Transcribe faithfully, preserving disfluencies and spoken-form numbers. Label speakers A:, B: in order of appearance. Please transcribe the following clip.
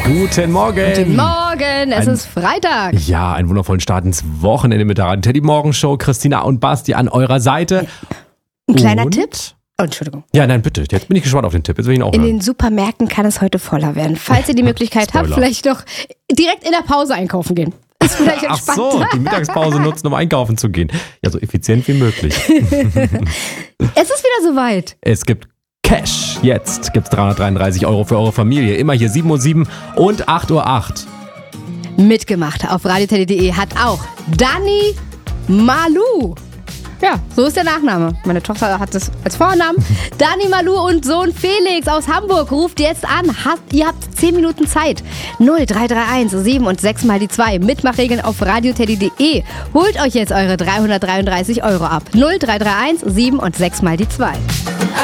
A: Guten Morgen.
B: Guten Morgen, es
A: Ein-
B: ist Freitag.
A: Ja, einen wundervollen Start ins Wochenende mit der Radio Teddy Morgen Show. Christina und Basti an eurer Seite.
B: Ein kleiner
A: und?
B: Tipp. Oh, Entschuldigung.
A: Ja, nein, bitte. Jetzt bin ich gespannt auf den Tipp. Jetzt will ich ihn auch
B: In
A: hören.
B: den Supermärkten kann es heute voller werden. Falls ihr die Möglichkeit habt,
A: Spoiler.
B: vielleicht doch direkt in der Pause einkaufen gehen. Ist vielleicht
A: Ach
B: entspannt.
A: so, die Mittagspause nutzen, um einkaufen zu gehen. Ja, so effizient wie möglich.
B: Es ist wieder soweit.
A: Es gibt Cash. Jetzt gibt's dreihundertdreiunddreißig Euro für eure Familie. Immer hier sieben Uhr sieben und acht Uhr acht.
B: Mitgemacht auf radioteddy punkt de hat auch Dani Malu. Ja, so ist der Nachname. Meine Tochter hat das als Vornamen. Dani Malu und Sohn Felix aus Hamburg ruft jetzt an. Habt, ihr habt zehn Minuten Zeit. null drei drei eins sieben und sechs mal die zwei. Mitmachregeln auf radioteddy punkt de. Holt euch jetzt eure dreihundertdreiunddreißig Euro ab. null drei drei eins sieben und sechs mal die zwei.